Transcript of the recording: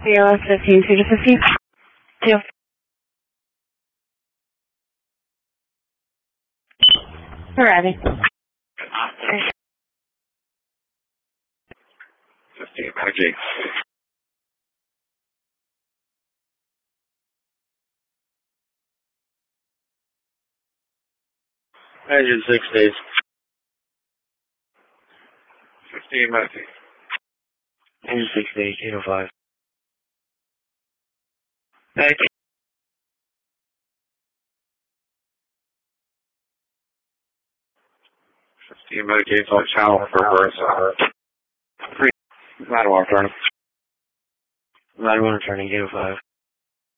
CLS 15, 2 to 15. 2. We're ready. 15, Magic. Engine 6 days. 15, Magic. Engine 6 days, 805. Thank you. 15, Medicaid, on channel for reverse. 3, Matterhorn, turn. Line 1 returning, 805.